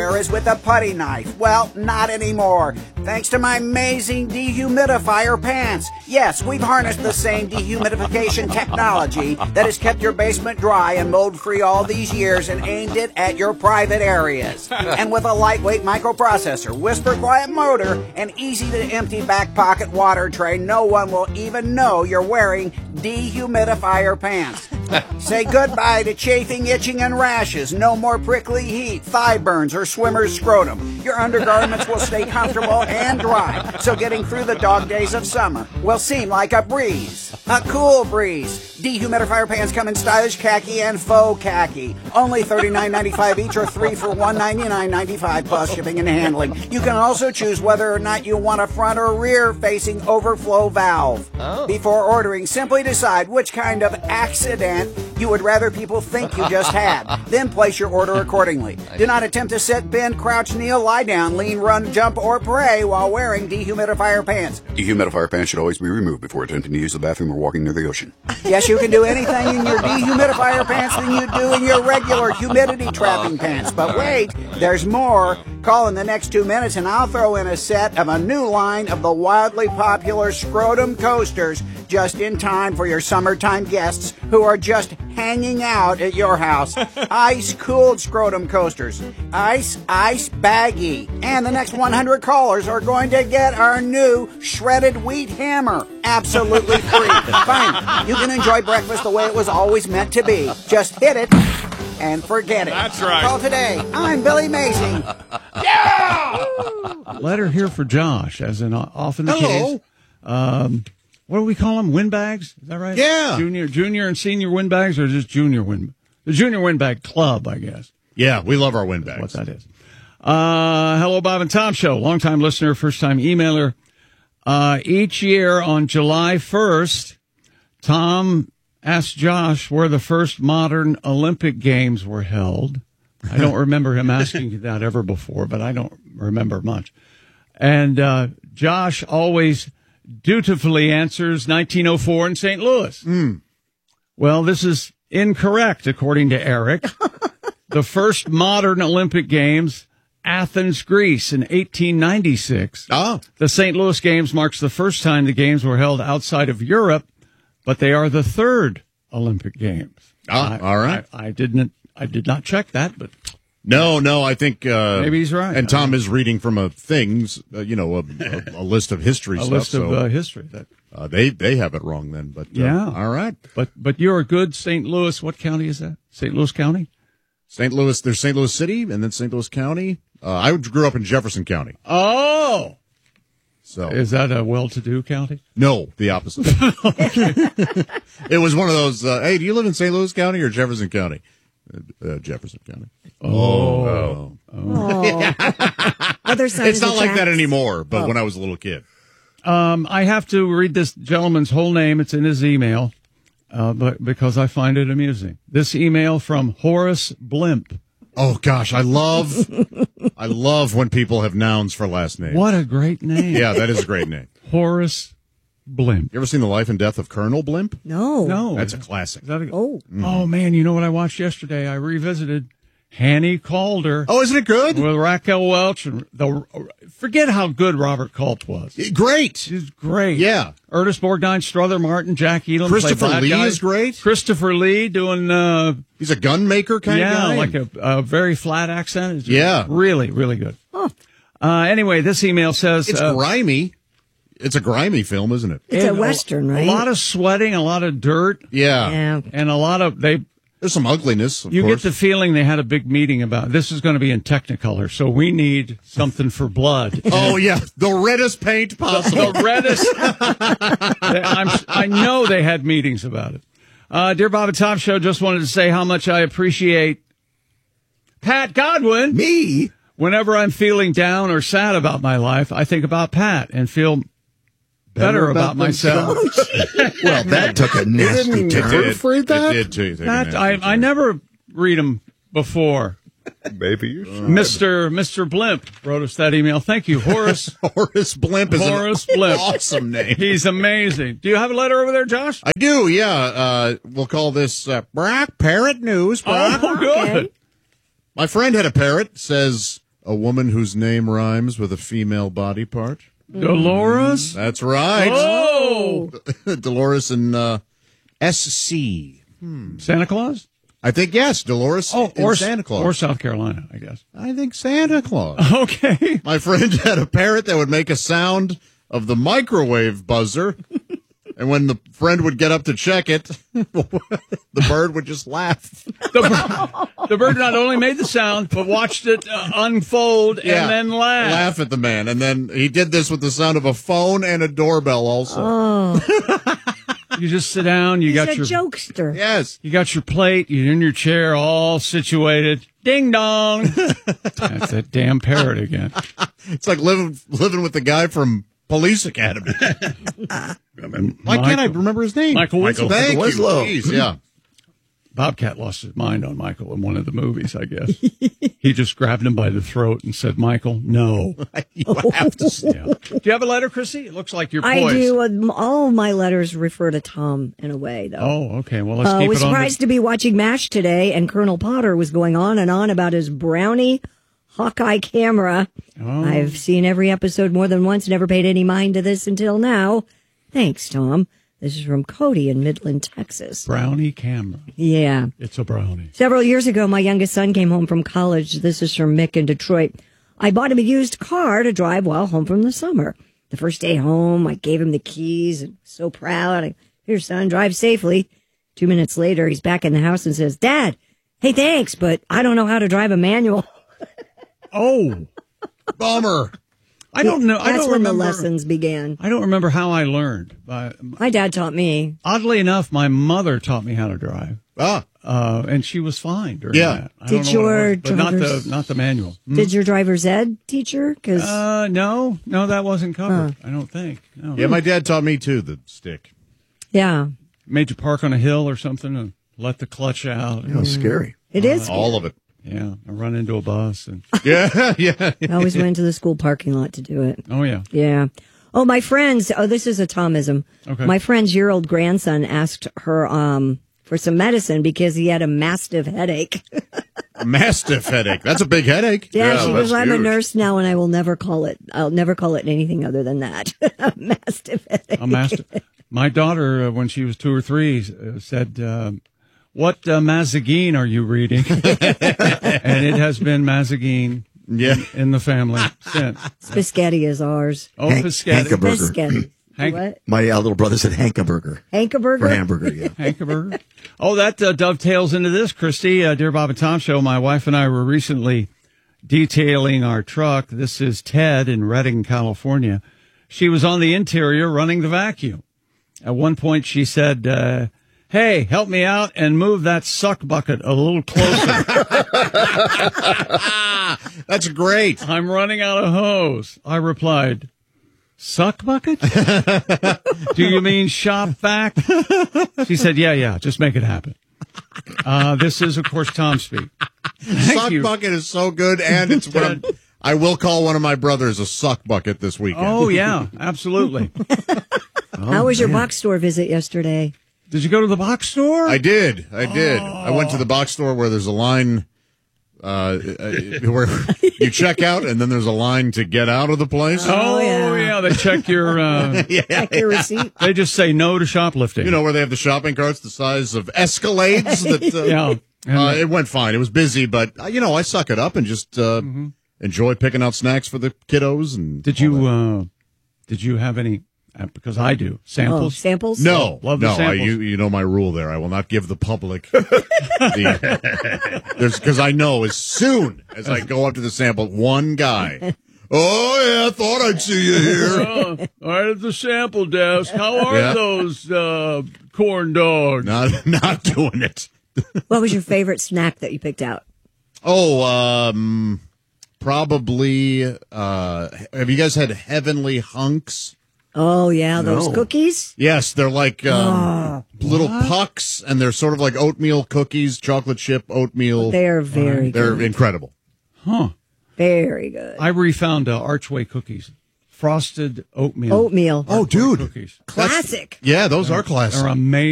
Is with a putty knife. Well, not anymore. Thanks to my amazing dehumidifier pants. Yes, we've harnessed the same dehumidification technology that has kept your basement dry and mold-free all these years and aimed it at your private areas. And with a lightweight microprocessor, whisper-quiet motor, and easy-to-empty back pocket water tray, no one will even know you're wearing dehumidifier pants. Say goodbye to chafing, itching, and rashes. No more prickly heat, thigh burns, or swimmer's scrotum. Your undergarments will stay comfortable and dry, so getting through the dog days of summer will seem like a breeze. A cool breeze. Dehumidifier pants come in stylish khaki and faux khaki. Only $39.95 each or 3 for $199.95 plus shipping and handling. You can also choose whether or not you want a front or rear facing overflow valve. Before ordering, simply decide which kind of accident you would rather people think you just had. Then place your order accordingly. Do not attempt to sit, bend, crouch, kneel, lie down, lean, run, jump, or pray while wearing dehumidifier pants. Dehumidifier pants should always be removed before attempting to use the bathroom or walking near the ocean. Yes, you can do anything in your dehumidifier pants than you do in your regular humidity trapping pants. But wait, there's more. Call in the next 2 minutes and I'll throw in a set of a new line of the wildly popular Scrotum Coasters just in time for your summertime guests who are just hanging out at your house. Ice-cooled Scrotum Coasters. Ice baggy. And the next 100 callers are going to get our new shredded wheat hammer. Absolutely free. Fine. You can enjoy breakfast the way it was always meant to be. Just hit it and forget it. That's right. Call today. I'm Billy Macy. Yeah! Letter here for Josh, as in often the case. What do we call them? Windbags? Is that right? Yeah. Junior and senior windbags, or just junior wind? The Junior Windbag Club, I guess. Yeah, we love our windbags. What that is. Hello, Bob and Tom Show. Long-time listener, first-time emailer. Each year on July 1st, Tom asked Josh where the first modern Olympic Games were held. I don't remember him asking that ever before, but I don't remember much. And Josh always dutifully answers 1904 in St. Louis. Well, this is incorrect, according to Eric. The first modern Olympic Games, Athens, Greece, in 1896. The St. Louis Games marks the first time the Games were held outside of Europe, but they are the third Olympic Games. All right. I did not check that, but no, I think maybe he's right. And Tom is reading from a list of history a stuff. list of history. They have it wrong then, but yeah. All right. But you're a good St. Louis. What county is that? St. Louis County? St. Louis. There's St. Louis City and then St. Louis County. I grew up in Jefferson County. Oh. So is that a well-to-do county? No, the opposite. It was one of those, hey, do you live in St. Louis County or Jefferson County? Jefferson County. Oh. Other side it's not like that anymore, but when I was a little kid. I have to read this gentleman's whole name. It's in his email, but because I find it amusing. This email from Horace Blimp. Oh gosh, I love when people have nouns for last names. What a great name. Yeah, that is a great name. Horace Blimp. You ever seen The Life and Death of Colonel Blimp? No. That's a classic. Oh, man, you know what I watched yesterday? I revisited Hanny Calder. Oh, isn't it good? With Raquel Welch. And forget how good Robert Culp was. Great. He's great. Yeah. Ernest Borgnine, Strother Martin, Jack Elam. Christopher Lee is great. Christopher Lee doing... he's a gun maker kind of guy. Yeah, like a very flat accent. It's yeah. Really, really good. Huh. Anyway, this email says... It's grimy. It's a grimy film, isn't it? It's a Western, right? A lot of sweating, a lot of dirt. Yeah. And a lot of... There's some ugliness, of course. Get the feeling they had a big meeting about this is going to be in Technicolor, so we need something for blood. Oh, yeah. The reddest paint possible. The reddest. I know they had meetings about it. Dear Bob and Tom Show, just wanted to say how much I appreciate Pat Godwin. Me? Whenever I'm feeling down or sad about my life, I think about Pat and feel better about myself. Well, that took a nasty turn. It did too. I never read them before. Maybe you should. Mr. Blimp wrote us that email. Thank you, Horace. Horace Blimp is Horace an Blimp. Awesome name. He's amazing. Do you have a letter over there, Josh? I do, yeah. We'll call this Brock Parrot News. Brock. Oh, good. Okay. My friend had a parrot, says a woman whose name rhymes with a female body part. Dolores? That's right. Oh! Dolores and SC. Santa Claus? I think, yes, Dolores or Santa Claus. Or South Carolina, I guess. I think Santa Claus. Okay. My friend had a parrot that would make a sound of the microwave buzzer, and when the friend would get up to check it, the bird would just laugh. The bird not only made the sound, but watched it unfold and then laugh. Laugh at the man. And then he did this with the sound of a phone and a doorbell also. Oh. You just sit down, you He's got a your jokester. Yes. You got your plate, you're in your chair, all situated. Ding dong. That's that damn parrot again. It's like living with the guy from Police Academy. Why can't I remember his name? Michael Winslow. Thank you. Winslow. Please, yeah. Bobcat lost his mind on Michael in one of the movies, I guess. He just grabbed him by the throat and said, Michael, no. You have to say. Yeah. Do you have a letter, Chrissy? It looks like you're I poised. do. All my letters refer to Tom in a way, though. Oh, okay. Well, let's keep was it on. surprised to be watching MASH today, and Colonel Potter was going on and on about his Brownie Hawkeye camera. Oh. I've seen every episode more than once, never paid any mind to this until now. Thanks, Tom. This is from Cody in Midland, Texas. Brownie camera. Yeah. It's a brownie. Several years ago, my youngest son came home from college. This is from Mick in Detroit. I bought him a used car to drive while home from the summer. The first day home, I gave him the keys and so proud. Here, son, drive safely. 2 minutes later, he's back in the house and says, Dad, hey, thanks, but I don't know how to drive a manual. Oh, Bummer. I don't know. I That's don't when remember. the lessons began. I don't remember how I learned. My dad taught me. Oddly enough, my mother taught me how to drive. Ah. And she was fine during Yeah. that. I Did don't know what it your was, but driver's- not the manual. Did your driver's ed teacher? Because No, that wasn't covered. I don't think. No. Yeah, my dad taught me, too, the stick. yeah, Made you park on a hill or something and let the clutch out. That was scary. it is. All of it. Yeah, I run into a bus and Yeah, yeah. I always went to the school parking lot to do it. oh yeah. Yeah. Oh, my friends. Oh, this is a Tomism. Okay. My friend's year-old grandson asked her for some medicine because he had a mastiff headache. Mastiff headache. That's a big headache. Yeah, she goes, that's I'm a huge. nurse now, and I'll never call it anything other than that. A mastiff headache. A master. My daughter, when she was 2 or 3, said, "What Mazagine are you reading?" And it has been Mazagine in the family since. Biscotti is ours. Oh, Hankaburger. Biscotti. Hank- What? My little brother said Hankaburger Hankaburger? for hamburger. Yeah. Hankaburger. Oh, that dovetails into this, Christy. Dear Bob and Tom Show, my wife and I were recently detailing our truck. This is Ted in Redding, California. She was on the interior running the vacuum. At one point, she said, hey, help me out and move that suck bucket a little closer. That's great. I'm running out of hose. I replied, suck bucket? Do you mean shop vac? She said, yeah, just make it happen. This is, of course, Tom speak. Suck bucket is so good, and it's what I will call one of my brothers a suck bucket this weekend. Oh, yeah, absolutely. How was your box store visit yesterday? Did you go to the box store? I did. I went to the box store where there's a line where you check out, and then there's a line to get out of the place. Oh, yeah, they check your, Check your receipt. they just say no to shoplifting. You know, where they have the shopping carts the size of Escalades. That, Yeah. it went fine. It was busy, but, I suck it up and just enjoy picking out snacks for the kiddos. And Did you have any, because I do, Oh, samples? samples? No, Love the samples. you know my rule there. I will not give the public because I know as soon as I go up to the sample, one guy. Oh yeah, I thought I'd see you here. Right at the sample desk. How are Yeah. those corn dogs? Not doing it. What was your favorite snack that you picked out? Oh, probably. Have you guys had Heavenly Hunks? Oh, yeah, those No. cookies? Yes, they're like little pucks, and they're sort of like oatmeal cookies, chocolate chip oatmeal. They're very They're good. incredible. Huh. Very good. I refound Archway cookies. Frosted oatmeal. Oatmeal. Oh, dude. Cookies. Classic. Yeah, those are classic. They're amazing.